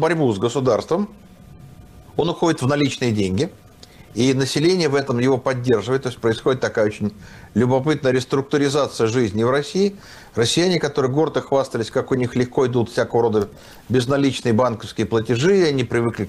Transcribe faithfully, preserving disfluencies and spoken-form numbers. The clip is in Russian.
борьбу с государством, он уходит в наличные деньги, и население в этом его поддерживает. То есть происходит такая очень любопытная реструктуризация жизни в России. Россияне, которые гордо хвастались, как у них легко идут всякого рода безналичные банковские платежи, они привыкли